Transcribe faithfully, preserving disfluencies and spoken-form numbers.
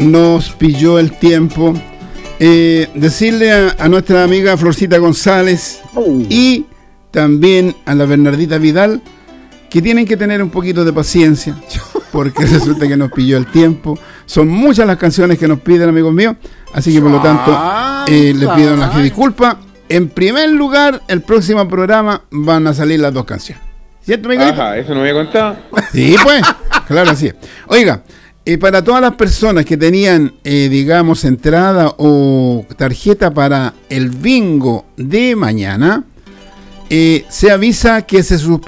nos pilló el tiempo. Eh, decirle a, a nuestra amiga Florcita González uh. y también a la Bernardita Vidal que tienen que tener un poquito de paciencia porque resulta que nos pilló el tiempo. Son muchas las canciones que nos piden, amigos míos, así que por lo tanto eh, les pido una disculpa. En primer lugar, el próximo programa van a salir las dos canciones, ¿cierto, Miguelito? Ajá, eso no me había contado. Sí, pues, claro, así es. Oiga, Eh, para todas las personas que tenían, eh, digamos, entrada o tarjeta para el bingo de mañana, eh, se avisa que se suspendió